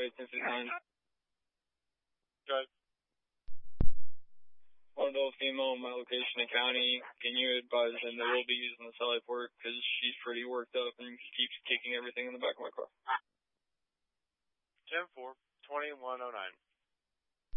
1859. Drive. Adult female in my location and county. Can you advise them they will be using the cellular port because she's pretty worked up and keeps kicking everything in the back of my car? 10-4, 2109.